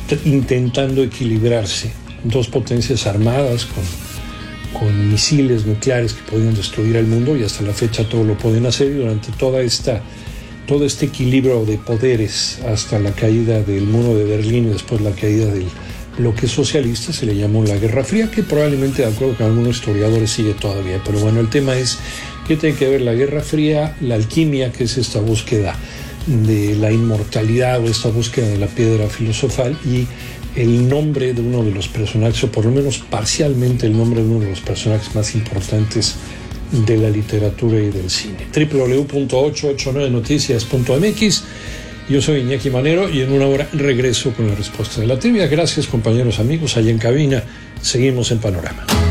intentando equilibrarse. Dos potencias armadas con misiles nucleares que podían destruir el mundo, y hasta la fecha todo lo pueden hacer, y durante todo este equilibrio de poderes hasta la caída del muro de Berlín y después la caída del bloque socialista se le llamó la Guerra Fría, que probablemente, de acuerdo con algunos historiadores, sigue todavía. Pero bueno, el tema es que tiene que ver la Guerra Fría, la alquimia, que es esta búsqueda de la inmortalidad o esta búsqueda de la piedra filosofal, y el nombre de uno de los personajes, o por lo menos parcialmente el nombre de uno de los personajes más importantes de la literatura y del cine. www.889noticias.mx. Yo soy Iñaki Manero y en una hora regreso con la respuesta de la trivia. Gracias, compañeros, amigos, allá en cabina. Seguimos en Panorama.